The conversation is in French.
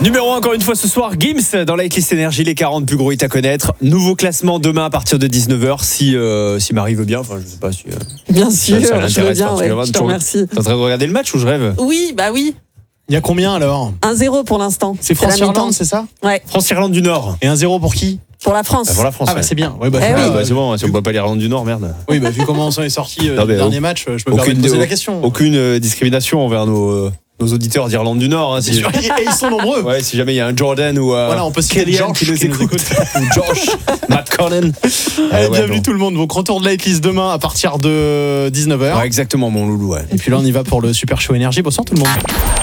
Numéro 1 encore une fois ce soir, Gims dans la Hitlist Énergie, les 40 plus gros hits à connaître. Nouveau classement demain à partir de 19h si Marie veut bien. Enfin, je sais pas si. Bien sûr, ça je veux bien, particulièrement. je te remercie. T'es en train de regarder le match ou je rêve? Oui, bah oui. Il y a combien alors? 1-0 pour l'instant. C'est la France-Irlande, mi-temps. c'est ça? Ouais, France-Irlande du Nord. Et 1-0 pour qui? pour la France. Pour la France. Ah bah ouais. c'est bien. Ouais, bah, Eh voilà, oui. Bah, c'est bon, si on ne voit pas l'Irlande du Nord, merde. oui, bah, vu comment on s'en est sorti Non, le mais dernier match, je me permets de poser la question. Aucune discrimination envers nos auditeurs d'Irlande du Nord. Hein, C'est sûr, et ils sont nombreux. Ouais, si jamais il y a un Jordan ou Voilà, on peut citer Kellyanne George qui nous écoute. Ou Josh, Matt Cullen. Allez, bienvenue tout le monde. Donc retour de la Hitlist demain à partir de 19h. Ouais, exactement, mon loulou. Ouais. Et puis là, on y va pour le Super Show Énergie. Bonsoir tout le monde.